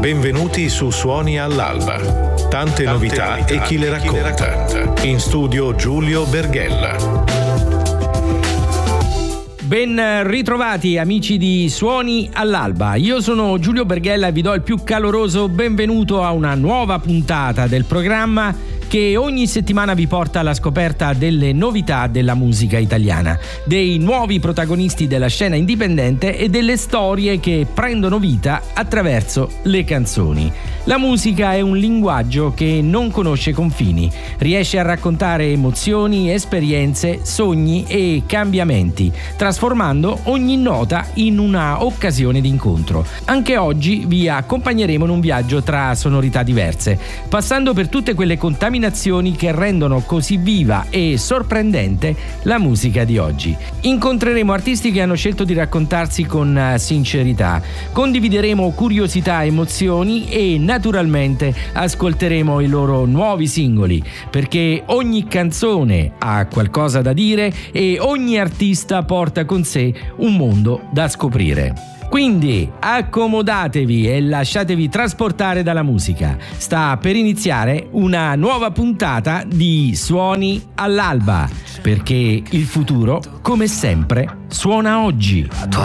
Benvenuti su Suoni all'Alba. Tante novità e chi le racconta. In studio Giulio Berghella. Ben ritrovati amici di Suoni all'Alba, io sono Giulio Berghella e vi do il più caloroso benvenuto a una nuova puntata del programma che ogni settimana vi porta alla scoperta delle novità della musica italiana, dei nuovi protagonisti della scena indipendente e delle storie che prendono vita attraverso le canzoni. La musica è un linguaggio che non conosce confini, riesce a raccontare emozioni, esperienze, sogni e cambiamenti, trasformando ogni nota in una occasione d'incontro. Anche oggi vi accompagneremo in un viaggio tra sonorità diverse, passando per tutte quelle contaminazioni che rendono così viva e sorprendente la musica di oggi. Incontreremo artisti che hanno scelto di raccontarsi con sincerità, condivideremo curiosità, emozioni e naturalmente ascolteremo i loro nuovi singoli, perché ogni canzone ha qualcosa da dire e ogni artista porta con sé un mondo da scoprire. Quindi accomodatevi e lasciatevi trasportare dalla musica. Sta per iniziare una nuova puntata di Suoni all'Alba, perché il futuro, come sempre, suona oggi.